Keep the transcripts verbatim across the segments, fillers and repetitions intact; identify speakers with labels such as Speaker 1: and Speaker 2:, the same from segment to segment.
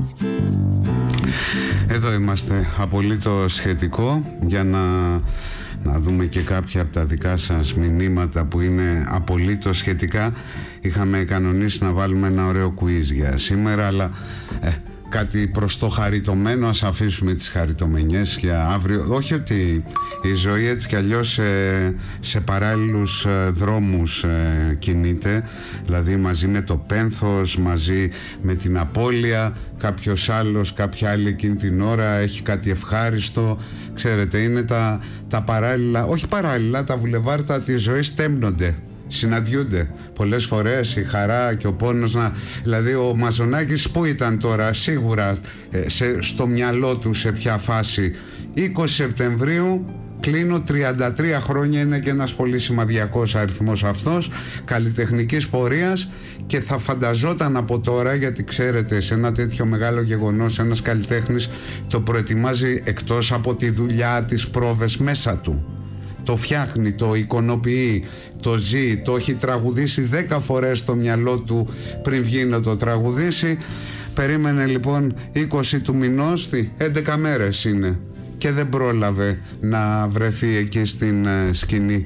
Speaker 1: Εδώ είμαστε, απολύτως σχετικό, για να, να δούμε και κάποια από τα δικά σας μηνύματα που είναι απολύτως σχετικά. Είχαμε κανονίσει να βάλουμε ένα ωραίο quiz για σήμερα, αλλά ε, κάτι προς το χαριτωμένο, ας αφήσουμε τις χαριτομενιές για αύριο. Όχι ότι η ζωή έτσι κι αλλιώς σε, σε παράλληλους ε, δρόμους ε, κινείται, δηλαδή μαζί με το πένθος, μαζί με την απώλεια, κάποιος άλλος, κάποια άλλη εκείνη την ώρα έχει κάτι ευχάριστο. Ξέρετε, είναι τα, τα παράλληλα, όχι παράλληλα, τα βουλεβάρτα της ζωής τέμνονται, συναντιούνται πολλές φορές, η χαρά και ο πόνος να... Δηλαδή ο Μαζονάκης που ήταν τώρα, σίγουρα ε, σε, στο μυαλό του σε ποια φάση. είκοσι Σεπτεμβρίου κλείνω τριάντα τρία χρόνια, είναι και ένας πολύ σημαδιακός αριθμός αυτός, καλλιτεχνικής πορείας, και θα φανταζόταν από τώρα, γιατί ξέρετε σε ένα τέτοιο μεγάλο γεγονός ένας καλλιτέχνης το προετοιμάζει εκτός από τη δουλειά, τις πρόβες μέσα του. Το φτιάχνει, το εικονοποιεί, το ζει, το έχει τραγουδήσει δέκα φορές στο μυαλό του πριν βγει να το τραγουδήσει. Περίμενε λοιπόν είκοσι του μηνός, έντεκα μέρες είναι, και δεν πρόλαβε να βρεθεί εκεί στην ε, σκηνή,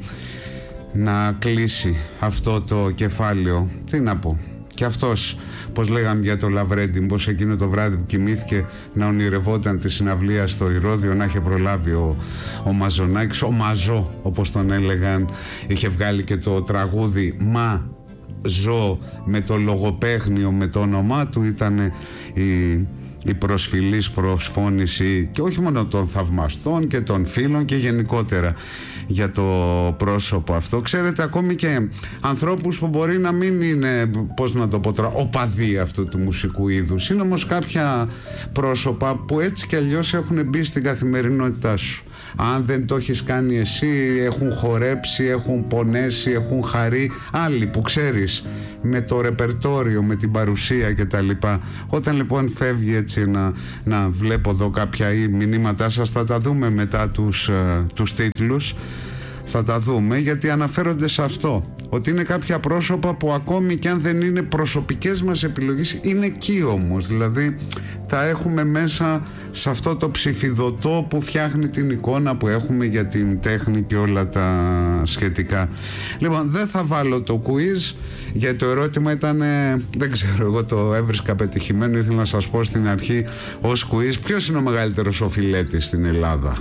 Speaker 1: να κλείσει αυτό το κεφάλαιο. Τι να πω. Και αυτός, πως λέγαμε για το Λαβρέντι, πως εκείνο το βράδυ που κοιμήθηκε να ονειρευόταν τη συναυλία στο Ηρώδειο, να είχε προλάβει ο, ο Μαζονάκης, ο Μαζό όπως τον έλεγαν, είχε βγάλει και το τραγούδι «Μα ζω», με το λογοπαίγνιο, με το όνομά του, ήταν η, η προσφυλής προσφώνηση και όχι μόνο των θαυμαστών και των φίλων και γενικότερα για το πρόσωπο αυτό. Ξέρετε, ακόμη και ανθρώπους που μπορεί να μην είναι, πώς να το πω τώρα, οπαδοί αυτού του μουσικού είδους, είναι όμως κάποια πρόσωπα που έτσι κι αλλιώς έχουν μπει στην καθημερινότητά σου. Αν δεν το έχεις κάνει εσύ, έχουν χορέψει, έχουν πονέσει, έχουν χαρεί άλλοι που ξέρεις, με το ρεπερτόριο, με την παρουσία κτλ. Όταν λοιπόν φεύγει έτσι να, να βλέπω εδώ κάποια μηνύματά σας, θα τα δούμε μετά τους, uh, τους τίτλους, θα τα δούμε, γιατί αναφέρονται σε αυτό, ότι είναι κάποια πρόσωπα που ακόμη και αν δεν είναι προσωπικές μας επιλογές, είναι εκεί όμως, δηλαδή τα έχουμε μέσα σε αυτό το ψηφιδωτό που φτιάχνει την εικόνα που έχουμε για την τέχνη και όλα τα σχετικά. Λοιπόν, δεν θα βάλω το quiz, γιατί το ερώτημα ήταν, δεν ξέρω, εγώ το έβρισκα πετυχημένο, ήθελα να σας πω στην αρχή ως quiz, ποιος είναι ο μεγαλύτερος οφειλέτης στην Ελλάδα.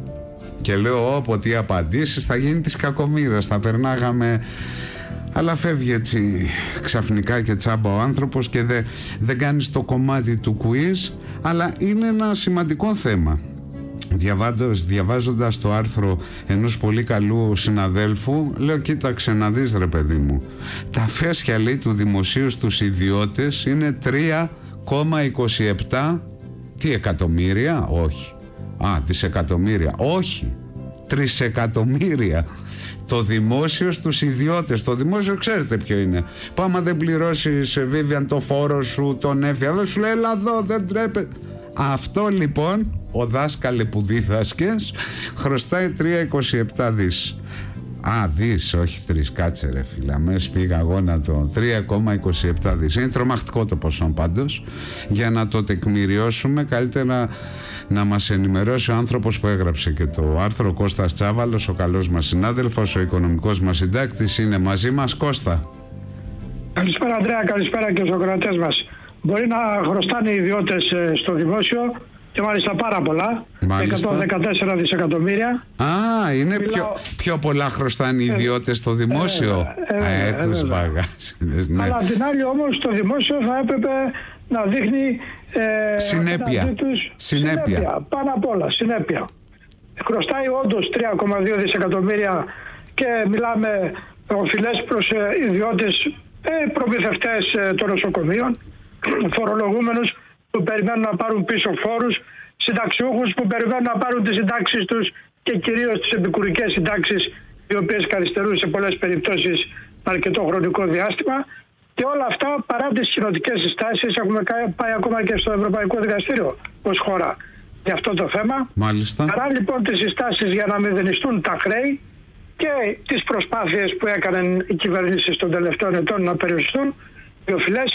Speaker 1: Και λέω, όπου τι απαντήσεις, θα γίνει της κακομοίρας, θα περνάγαμε. Αλλά φεύγει έτσι ξαφνικά και τσάμπα ο άνθρωπος και δεν, δεν κάνεις το κομμάτι του quiz, αλλά είναι ένα σημαντικό θέμα. Διαβάζοντας, διαβάζοντας το άρθρο ενός πολύ καλού συναδέλφου, λέω, κοίταξε να δεις ρε παιδί μου, τα φέσια, λέει, του δημοσίου στους ιδιώτες είναι τρία κόμμα είκοσι επτά τι εκατομμύρια, όχι, α, δισεκατομμύρια, όχι, τρισεκατομμύρια. Το δημόσιο στους ιδιώτες. Το δημόσιο ξέρετε ποιο είναι. Πάμα δεν πληρώσεις, Βίβιαν, το φόρο σου, τον έφυγα, δεν σου λέει έλα εδώ, δεν τρέπε. Αυτό λοιπόν, ο δάσκαλε που δίδασκες, χρωστάει τρία κόμμα είκοσι επτά δις. Α, δις, όχι τρεις, κάτσε ρε φίλα, μες πήγα εγώ να το... τρία κόμμα είκοσι επτά δις. Είναι τρομακτικό το ποσό πάντως. Για να το τεκμηριώσουμε, καλύτερα να μας ενημερώσει ο άνθρωπος που έγραψε και το άρθρο, ο Κώστας Τσάβαλος, ο καλός μας συνάδελφος, ο οικονομικός μας συντάκτης, είναι μαζί μας. Κώστα.
Speaker 2: Καλησπέρα Ανδρέα, καλησπέρα και στους ακροατές μας. Μπορεί να χρωστάνε οι ιδιώτες στο δημόσιο, και μάλιστα πάρα πολλά, εκατόν δεκατέσσερα δισεκατομμύρια.
Speaker 1: Α, είναι Μιλάω... πιο, πιο πολλά χρωστάνε οι ιδιώτες στο δημόσιο. Ε, ε, ε, τους μπαγάζιδες, ναι.
Speaker 2: Αλλά απ' την άλλη όμως το δημόσιο θα έπρεπε να δείχνει ε,
Speaker 1: συνέπεια.
Speaker 2: Τους,
Speaker 1: συνέπεια.
Speaker 2: συνέπεια. Πάνω απ' όλα, συνέπεια. Χρωστάει όντως τρία κόμμα δύο δισεκατομμύρια και μιλάμε οφειλές προς ε, ιδιώτες, ε, προμηθευτές ε, των νοσοκομείων, φορολογούμενους που περιμένουν να πάρουν πίσω φόρους, συνταξιούχους που περιμένουν να πάρουν τις συντάξεις τους και κυρίως τις επικουρικές συντάξεις, οι οποίες καθυστερούν σε πολλές περιπτώσεις με αρκετό χρονικό διάστημα. Και όλα αυτά παρά τις κοινοτικές συστάσεις έχουμε πάει ακόμα και στο Ευρωπαϊκό Δικαστήριο ως χώρα για αυτό το θέμα.
Speaker 1: Μάλιστα.
Speaker 2: Παρά λοιπόν τις συστάσεις για να μηδενιστούν τα χρέη και τις προσπάθειες που έκαναν οι κυβερνήσεις των τελευταίων ετών να περιοριστούν οι οφειλές,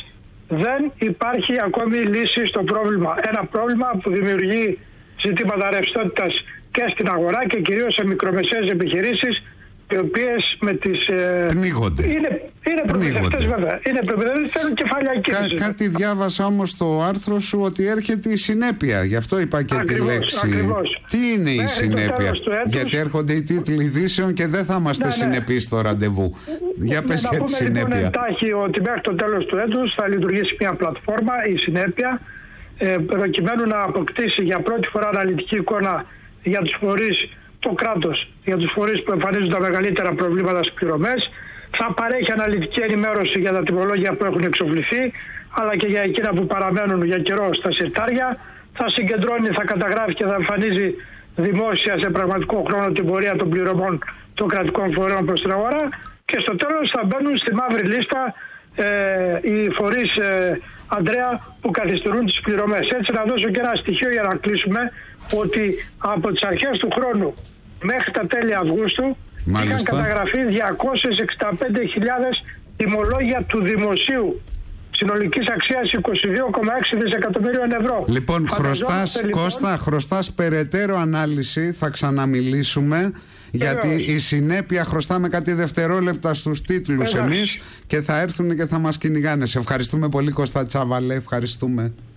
Speaker 2: δεν υπάρχει ακόμη λύση στο πρόβλημα. Ένα πρόβλημα που δημιουργεί ζητήματα ρευστότητας και στην αγορά και κυρίως σε μικρομεσαίες επιχειρήσεις, οι οποίες με τις...
Speaker 1: Πνίγονται.
Speaker 2: Είναι, είναι προμηθευτές βέβαια. Είναι προμηθευτές, θέλουν κεφάλαια κίνησης.
Speaker 1: Κα, κάτι διάβασα όμως στο άρθρο σου ότι έρχεται η συνέπεια. Γι' αυτό είπα και
Speaker 2: ακριβώς,
Speaker 1: τη λέξη.
Speaker 2: Ακριβώς.
Speaker 1: Τι είναι η συνέπεια?
Speaker 2: Έτους,
Speaker 1: γιατί έρχονται οι τίτλοι ειδήσεων και δεν θα είμαστε ναι, συνεπείς στο ραντεβού. Για πες
Speaker 2: ναι,
Speaker 1: για τη συνέπεια.
Speaker 2: Να πούμε λοιπόν εντάχει ότι μέχρι το τέλος του έτους θα λειτουργήσει μια πλατφόρμα, η συνέπεια, ε, προκειμένου να αποκτήσει για πρώτη φορά αναλυτική εικόνα για τους φορείς, το κράτος, για τους φορείς που εμφανίζουν τα μεγαλύτερα προβλήματα στις πληρωμές. Θα παρέχει αναλυτική ενημέρωση για τα τιμολόγια που έχουν εξοφληθεί, αλλά και για εκείνα που παραμένουν για καιρό στα συρτάρια. Θα συγκεντρώνει, θα καταγράφει και θα εμφανίζει δημόσια σε πραγματικό χρόνο την πορεία των πληρωμών των κρατικών φορέων προς την αγορά. Και στο τέλος θα μπαίνουν στη μαύρη λίστα ε, οι φορείς, ε, Ανδρέα, που καθυστερούν τις πληρωμές. Έτσι να δώσω και ένα στοιχείο για να κλείσουμε, ότι από τις αρχές του χρόνου μέχρι τα τέλη Αυγούστου Μάλιστα. είχαν καταγραφεί διακόσιες εξήντα πέντε χιλιάδες τιμολόγια του δημοσίου συνολικής αξίας είκοσι δύο κόμμα έξι δισεκατομμυρίων ευρώ.
Speaker 1: Λοιπόν, χρωστάς, λοιπόν... Κώστα, χρωστάς περαιτέρω ανάλυση, θα ξαναμιλήσουμε. Γιατί Βεβαίως. Η συνέπεια χρωστάμε κάτι δευτερόλεπτα στους τίτλους εμείς και θα έρθουν και θα μας κυνηγάνε. Σε ευχαριστούμε πολύ, Κώστα Τσάβαλε, ευχαριστούμε.